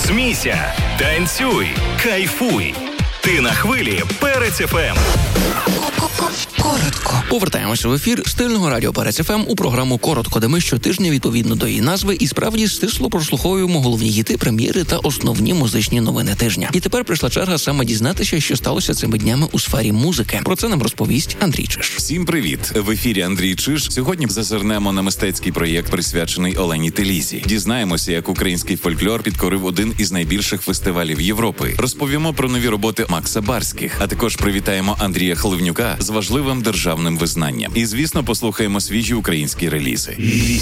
Смійся, танцюй, кайфуй. Ти на хвилі Перець ФМ. Коротко. Повертаємося в ефір стильного радіо Перець ФМ у програму «Коротко», де ми щотижня, відповідно до її назви, і справді стисло прослуховуємо головні гіти, прем'єри та основні музичні новини тижня. І тепер прийшла черга саме дізнатися, що сталося цими днями у сфері музики. Про це нам розповість Андрій Чиж. Всім привіт! В ефірі Андрій Чиж. Сьогодні зазирнемо на мистецький проєкт, присвячений Олені Телізі. Дізнаємося, як український фольклор підкорив один із найбільших фестивалів Європи. Розповімо про нові роботи Макса Барських, а також привітаємо Андрія Хливнюка з важливим державним визнанням. І, звісно, послухаємо свіжі українські релізи.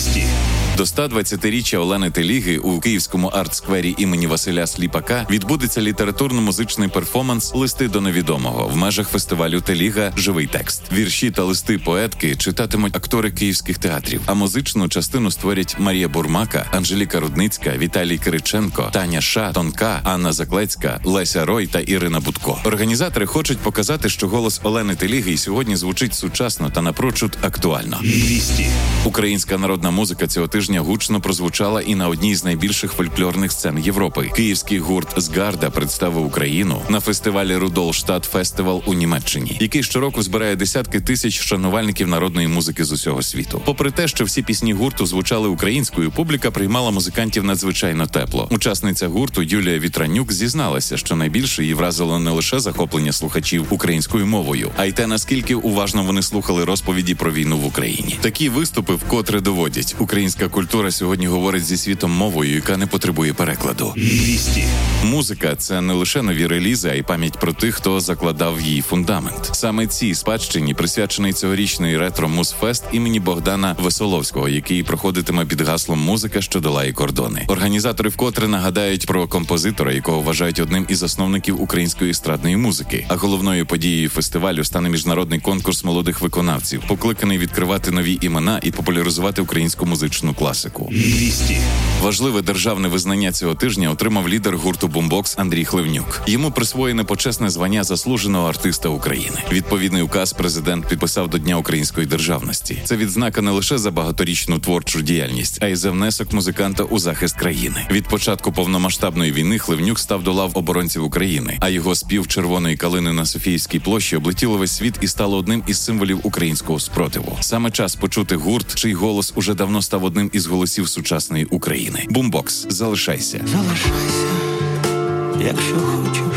До 120-річчя Олени Теліги у Київському арт-сквері імені Василя Сліпака відбудеться літературно-музичний перформанс «Листи до невідомого» в межах фестивалю «Теліга. Живий текст». Вірші та листи поетки читатимуть актори київських театрів, а музичну частину створять Марія Бурмака, Анжеліка Рудницька, Віталій Кириченко, Таня Ша, Тонка, Анна Заклецька, Леся Рой та Ірина Будко. Організатори хочуть показати, що голос Олени Теліги і сьогодні звучить сучасно та напрочуд актуально. Українська народна музика цього тижня гучно прозвучала і на одній з найбільших фольклорних сцен Європи. Київський гурт «Згарда» представив Україну на фестивалі «Рудольштат Фестивал» у Німеччині, який щороку збирає десятки тисяч шанувальників народної музики з усього світу. Попри те, що всі пісні гурту звучали українською, публіка приймала музикантів надзвичайно тепло. Учасниця гурту Юлія Вітранюк зізналася, що найбільше її вразило не лише захоплення слухачів українською мовою, а й те, наскільки уважно вони слухали розповіді про війну в Україні. Такі виступи вкотре доводять: українська культура сьогодні говорить зі світом мовою, яка не потребує перекладу. Музика – це не лише нові релізи, а й пам'ять про тих, хто закладав її фундамент. Саме цій спадщині присвячений цьогорічний ретро-музфест імені Богдана Весоловського, який проходитиме під гаслом «Музика, що долає кордони». Організатори вкотре нагадають про композитора, якого вважають одним із засновників української естрадної музики. А головною подією фестивалю стане міжнародний конкурс молодих виконавців, покликаний відкривати нові імена і популяризувати українську музичну класику. Важливе державне визнання цього тижня отримав лідер гурту «Бумбокс» Андрій Хливнюк. Йому присвоєне почесне звання заслуженого артиста України. Відповідний указ президент підписав до Дня української державності. Це відзнака не лише за багаторічну творчу діяльність, а й за внесок музиканта у захист країни. Від початку повномасштабної війни Хливнюк став до лав оборонців України, а його спів «Червоної калини» на Софіївській площі облетіло весь світ і стало одним із символів українського спротиву. Саме час почути гурт, чий голос уже давно став одним із голосів сучасної України. «Бумбокс», залишайся. Залишайся, якщо хочеш.